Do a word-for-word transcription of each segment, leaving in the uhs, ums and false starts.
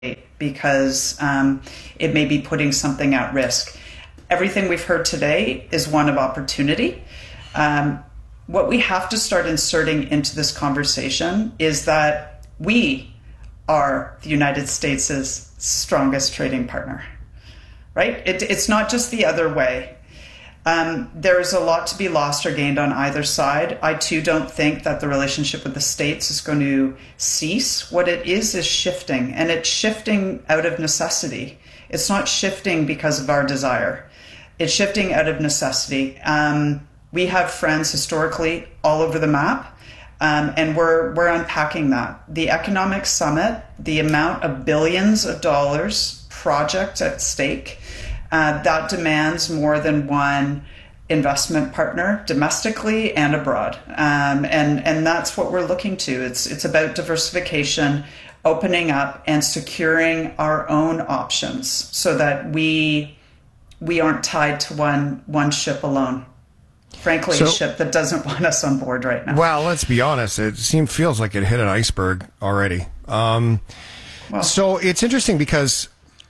because um, it may be putting something at risk. Everything we've heard today is one of opportunity. Um, what we have to start inserting into this conversation is that we are the United States' strongest trading partner, right? It, it's not just the other way. Um, there's a lot to be lost or gained on either side. I too don't think that the relationship with the States is going to cease. What it is is shifting, and it's shifting out of necessity. It's not shifting because of our desire. It's shifting out of necessity. Um, we have friends historically all over the map, um, and we're we're unpacking that. The economic summit, the amount of billions of dollars project at stake, Uh, that demands more than one investment partner domestically and abroad. Um, and, and that's what we're looking to. It's, it's about diversification, opening up and securing our own options so that we, we aren't tied to one, one ship alone. Frankly, so, a ship that doesn't want us on board right now. Well, let's be honest. It seems, feels like it hit an iceberg already. Um, well, so it's interesting because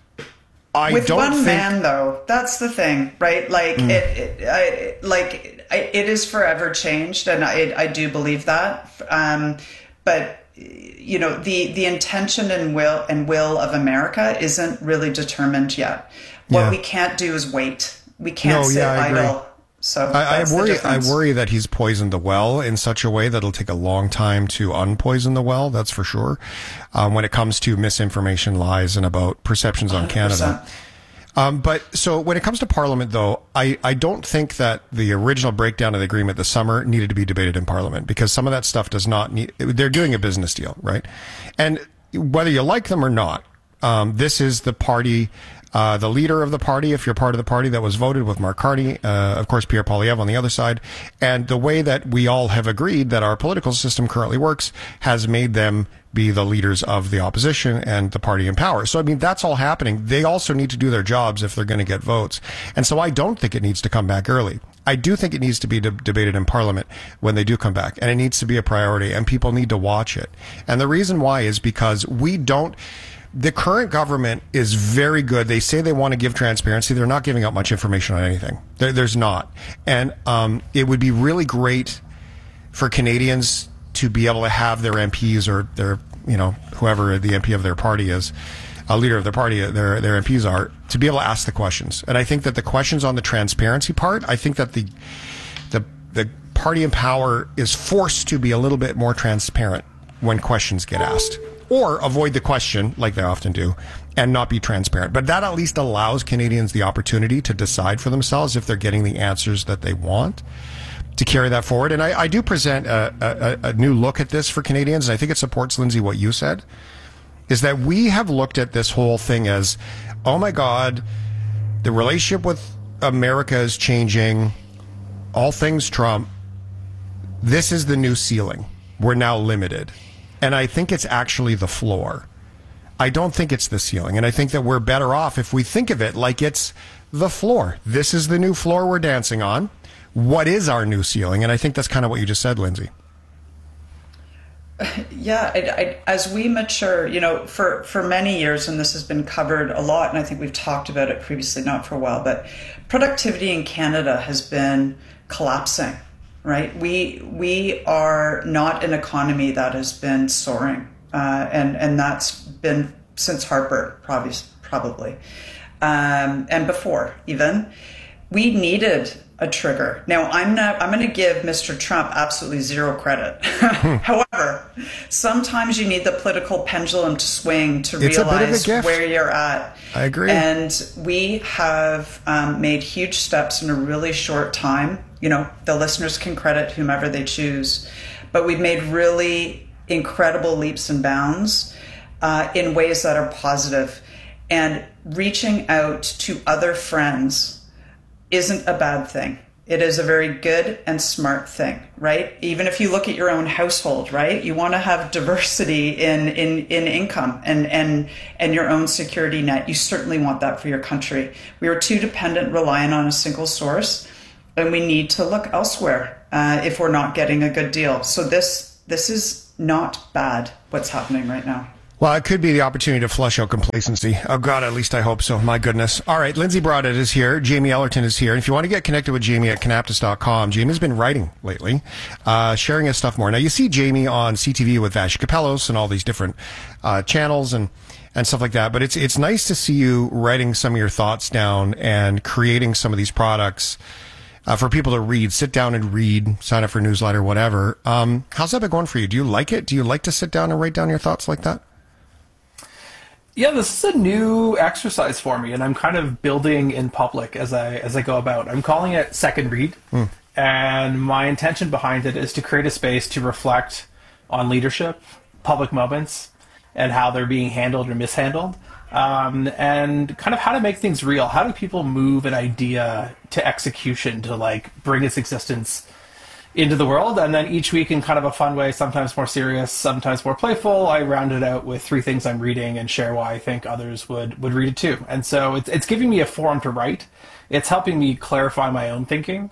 I With don't one think... man, though, that's the thing, right? Like mm. it, it I, like it is forever changed, and I, I do believe that. Um, but you know, the the intention and will and will of America isn't really determined yet. What yeah. we can't do is wait. We can't no, sit yeah, idle. So I, I worry. I difference. worry that he's poisoned the well in such a way that it'll take a long time to unpoison the well. That's for sure. Um, when it comes to misinformation, lies, and about perceptions on one hundred percent. Canada. Um, but so when it comes to Parliament, though, I, I don't think that the original breakdown of the agreement this summer needed to be debated in Parliament, because some of that stuff does not need. They're doing a business deal, right? And whether you like them or not, um, this is the party. Uh, the leader of the party, if you're part of the party that was voted with Mark Carney, uh, of course, Pierre Poilievre on the other side. And the way that we all have agreed that our political system currently works has made them be the leaders of the opposition and the party in power. So, I mean, that's all happening. They also need to do their jobs if they're going to get votes. And so I don't think it needs to come back early. I do think it needs to be de- debated in Parliament when they do come back. And it needs to be a priority, and people need to watch it. And the reason why is because we don't... The current government is very good. They say they want to give transparency. They're not giving out much information on anything. There, there's not. And um, it would be really great for Canadians to be able to have their M Ps or their, you know, whoever the M P of their party is, a leader of their party, their their M Ps are, to be able to ask the questions. And I think that the questions on the transparency part, I think that the the the party in power is forced to be a little bit more transparent when questions get asked. Or avoid the question, like they often do, and not be transparent. But that at least allows Canadians the opportunity to decide for themselves if they're getting the answers that they want, to carry that forward. And I, I do present a, a, a new look at this for Canadians, and I think it supports, Lindsay, what you said, is that we have looked at this whole thing as, oh my God, the relationship with America is changing, all things Trump, this is the new ceiling. We're now limited. And I think it's actually the floor. I don't think it's the ceiling. And I think that we're better off if we think of it like it's the floor. This is the new floor we're dancing on. What is our new ceiling? And I think that's kind of what you just said, Lindsay. Yeah, I, I, as we mature, you know, for, for many years, and this has been covered a lot, and I think we've talked about it previously, not for a while, but productivity in Canada has been collapsing. Right, we we are not an economy that has been soaring, uh, and and that's been since Harper, probably probably, um, and before even. We needed a trigger. Now, I'm not. I'm going to give Mister Trump absolutely zero credit. However, sometimes you need the political pendulum to swing to it's realize where you're at. I agree. And we have um, made huge steps in a really short time. You know, the listeners can credit whomever they choose, but we've made really incredible leaps and bounds uh, in ways that are positive. And reaching out to other friends isn't a bad thing. It is a very good and smart thing, right? Even if you look at your own household, right? You want to have diversity in, in, in income and, and, and your own security net. You certainly want that for your country. We are too dependent, reliant on a single source, and we need to look elsewhere uh, if we're not getting a good deal. So this this is not bad, what's happening right now. Well, it could be the opportunity to flush out complacency. Oh, God, at least I hope so. My goodness. All right, Lindsay Broadhead is here. Jamie Ellerton is here. And if you want to get connected with Jamie at Canaptus dot com, Jamie's been writing lately, uh, sharing his stuff more. Now, you see Jamie on C T V with Vassy Kapelos and all these different uh, channels and, and stuff like that. But it's it's nice to see you writing some of your thoughts down and creating some of these products uh, for people to read. Sit down and read, sign up for a newsletter, whatever. Um, how's that been going for you? Do you like it? Do you like to sit down and write down your thoughts like that? Yeah, this is a new exercise for me, and I'm kind of building in public as I as I go about. I'm calling it Second Read, mm. and my intention behind it is to create a space to reflect on leadership, public moments, and how they're being handled or mishandled, um, and kind of how to make things real. How do people move an idea to execution to like bring its existence into the world? And then each week in kind of a fun way, sometimes more serious, sometimes more playful, I round it out with three things I'm reading and share why I think others would, would read it too. And so it's, it's giving me a forum to write. It's helping me clarify my own thinking.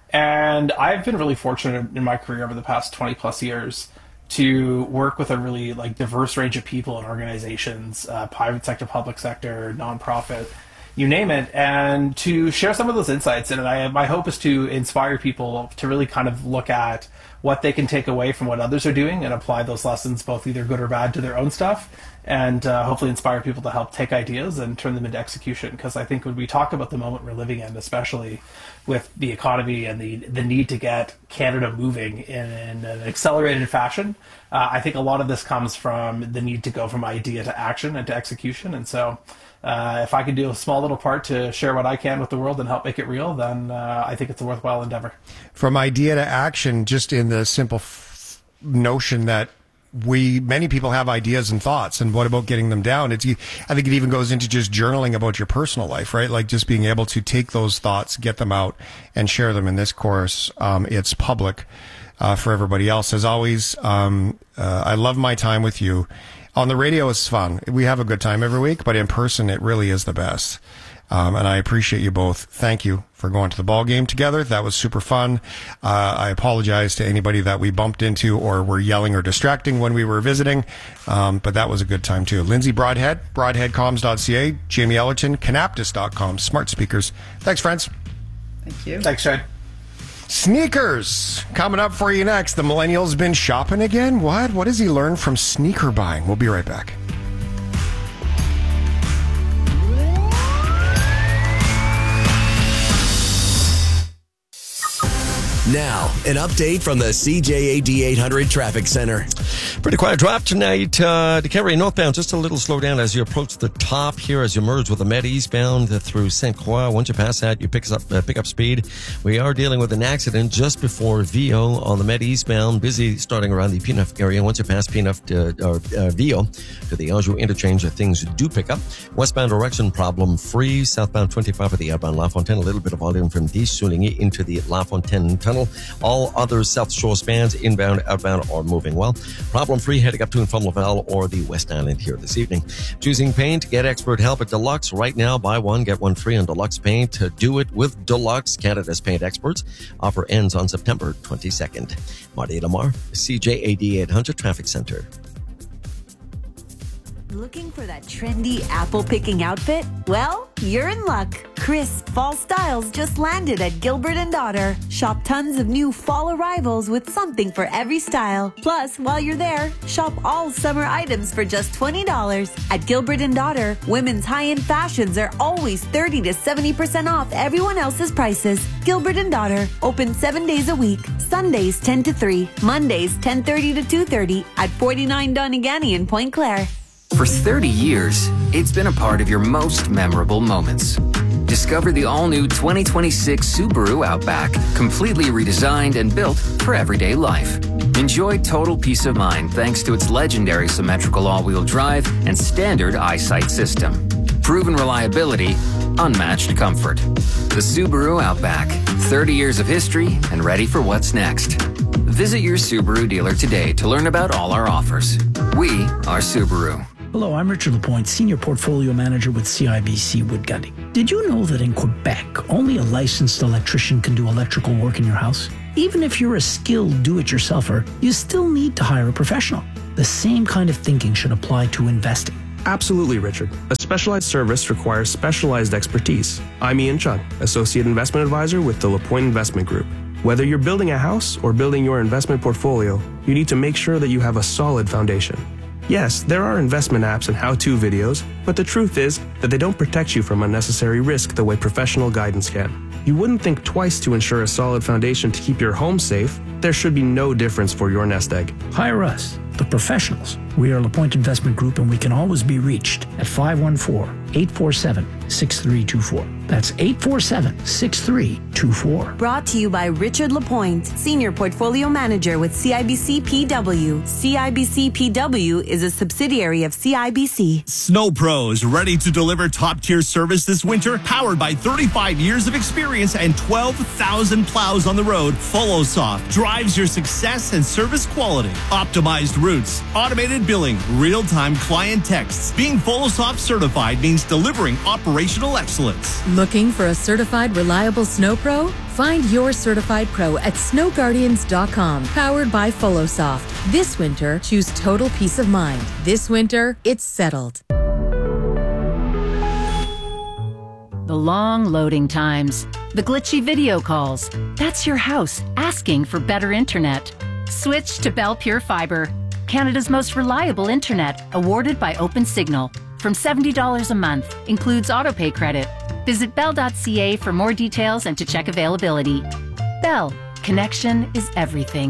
And I've been really fortunate in my career over the past twenty plus years to work with a really like diverse range of people and organizations, uh, private sector, public sector, nonprofit, you name it, and to share some of those insights. And I, my hope is to inspire people to really kind of look at what they can take away from what others are doing and apply those lessons, both either good or bad, to their own stuff, and uh, hopefully inspire people to help take ideas and turn them into execution. Because I think when we talk about the moment we're living in, especially with the economy and the, the need to get Canada moving in, in an accelerated fashion, uh, I think a lot of this comes from the need to go from idea to action and to execution. And so Uh, if I can do a small little part to share what I can with the world and help make it real, then uh, I think it's a worthwhile endeavor. From idea to action, just in the simple f- notion that we, many people have ideas and thoughts, and what about getting them down? It's, I think it even goes into just journaling about your personal life, right? Like just being able to take those thoughts, get them out, and share them. In this course, um, it's public uh, for everybody else. As always, um, uh, I love my time with you. On the radio, it's fun. We have a good time every week, but in person, it really is the best. Um, and I appreciate you both. Thank you for going to the ball game together. That was super fun. Uh, I apologize to anybody that we bumped into or were yelling or distracting when we were visiting. Um, but that was a good time too. Lindsay Broadhead, broadhead comms dot c a, Jamie Ellerton, Canaptus dot com, smart speakers. Thanks, friends. Thank you. Thanks, Shane. Sneakers coming up for you next. The millennial's been shopping again? What? What has he learned from sneaker buying? We'll be right back. Now, an update from the C J A D eight hundred Traffic Center. Pretty quiet drop tonight. Uh, DeKalb northbound, just a little slow down as you approach the top here, as you merge with the Med eastbound through Saint Croix. Once you pass that, you pick up, uh, pick up speed. We are dealing with an accident just before Vio on the Med eastbound, busy starting around the P-Neuf area. Once you pass P-Neuf to, or uh, Vio to the Anjou interchange, things do pick up. Westbound direction problem free. Southbound twenty-five for the outbound La Fontaine. A little bit of volume from Souligny into the La Fontaine tunnel. All other South Shore spans, inbound, outbound, are moving well. Problem free heading up to and from Laval or the West Island here this evening. Choosing paint, get expert help at Deluxe. Right now, buy one, get one free on Deluxe Paint. Do it with Deluxe, Canada's paint experts. Offer ends on September twenty-second. Marty Lamar, C J A D eight hundred Traffic Center. Looking for that trendy apple picking outfit? Well, you're in luck. Crisp fall styles just landed at Gilbert and Daughter. Shop tons of new fall arrivals with something for every style. Plus, while you're there, shop all summer items for just twenty dollars. At Gilbert and Daughter, women's high-end fashions are always thirty to seventy percent off everyone else's prices. Gilbert and Daughter, open seven days a week. Sundays ten to three, Mondays ten thirty to two thirty at forty-nine Donegal in Point Claire. For thirty years, it's been a part of your most memorable moments. Discover the all-new twenty twenty-six Subaru Outback, completely redesigned and built for everyday life. Enjoy total peace of mind thanks to its legendary symmetrical all-wheel drive and standard eyesight system. Proven reliability, unmatched comfort. The Subaru Outback, thirty years of history and ready for what's next. Visit your Subaru dealer today to learn about all our offers. We are Subaru. Hello, I'm Richard Lapointe, Senior Portfolio Manager with C I B C Wood Gutting. Did you know that in Quebec, only a licensed electrician can do electrical work in your house? Even if you're a skilled do-it-yourselfer, you still need to hire a professional. The same kind of thinking should apply to investing. Absolutely, Richard. A specialized service requires specialized expertise. I'm Ian Chung, Associate Investment Advisor with the LaPointe Investment Group. Whether you're building a house or building your investment portfolio, you need to make sure that you have a solid foundation. Yes, there are investment apps and how-to videos, but the truth is that they don't protect you from unnecessary risk the way professional guidance can. You wouldn't think twice to ensure a solid foundation to keep your home safe. There should be no difference for your nest egg. Hire us, the professionals. We are LaPointe Investment Group, and we can always be reached at five one four, eight four seven, six three two four. That's eight four seven, six three two four. Brought to you by Richard Lapointe, Senior Portfolio Manager with C I B C P W. C I B C P W is a subsidiary of C I B C. Snow Pros, ready to deliver top-tier service this winter? Powered by thirty-five years of experience and twelve thousand plows on the road, FollowSoft drives your success and service quality. Optimized routes, automated billing, real-time client texts. Being FollowSoft certified means delivering operational excellence. Looking for a certified, reliable snow pro? Find your certified pro at snow guardians dot com. Powered by FollowSoft. This winter, choose total peace of mind. This winter, it's settled. The long loading times, the glitchy video calls. That's your house asking for better internet. Switch to Bell Pure Fiber, Canada's most reliable internet, awarded by OpenSignal. From seventy dollars a month, includes autopay credit. Visit bell dot c a for more details and to check availability. Bell, connection is everything.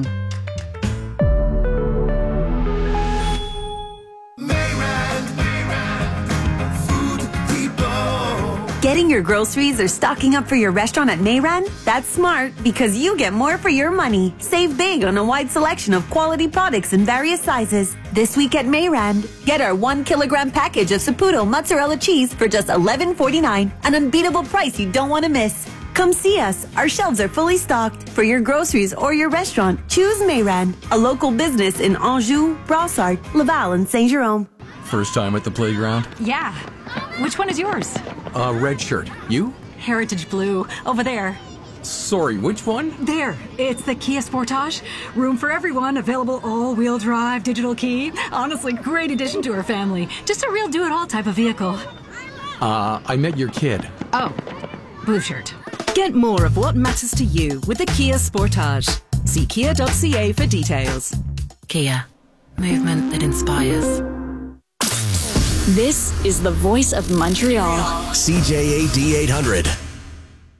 Getting your groceries or stocking up for your restaurant at Mayran? That's smart because you get more for your money. Save big on a wide selection of quality products in various sizes. This week at Mayran, get our one kilogram package of Saputo mozzarella cheese for just eleven forty-nine, an unbeatable price you don't want to miss. Come see us. Our shelves are fully stocked. For your groceries or your restaurant, choose Mayran, a local business in Anjou, Brossard, Laval, and Saint Jerome. First time at the playground? Yeah. Which one is yours? Uh, red shirt. You? Heritage Blue. Over there. Sorry, which one? There. It's the Kia Sportage. Room for everyone. Available all-wheel drive, digital key. Honestly, great addition to our family. Just a real do-it-all type of vehicle. Uh, I met your kid. Oh. Blue shirt. Get more of what matters to you with the Kia Sportage. See kia dot c a for details. Kia. Movement that inspires. This is the voice of Montreal. C J A D eight hundred.